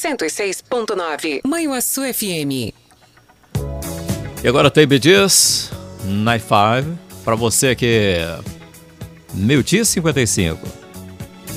106.9. Manhuaçu FM. E agora tem Bee Gees, Night 5, pra você que... 12h55.